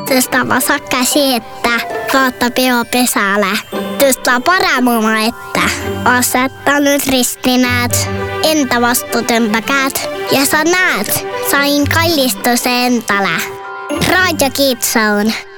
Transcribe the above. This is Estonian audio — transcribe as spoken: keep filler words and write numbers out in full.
Tõstava käsi ette, vaata peo pesäle. Tõsta paremuma ette, aseta nüüd ristinäed, enda vastu tõmba käed ja sa näed, sain kallistuse endale. Raadio Kids Zone.